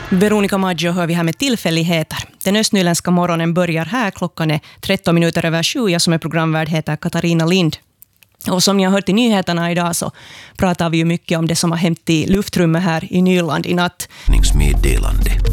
Veronica Maggio hör vi här med tillfälligheter. Den östnyländska morgonen börjar här. Klockan är 13 minuter över 7. Jag som är programvärd heter Katarina Lind. Och som ni har hört i nyheterna idag så pratar vi ju mycket om det som har hänt i luftrummet här i Nyland i natt. Meddelande.